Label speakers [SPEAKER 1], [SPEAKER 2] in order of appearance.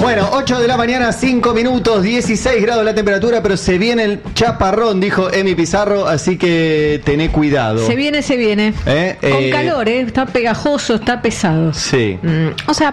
[SPEAKER 1] Bueno, 8 de la mañana, 5 minutos, 16 grados la temperatura, pero se viene el chaparrón, dijo Emi Pizarro, así que tené cuidado.
[SPEAKER 2] Se viene. Con calor, está pegajoso, está pesado.
[SPEAKER 1] Sí.
[SPEAKER 2] O sea,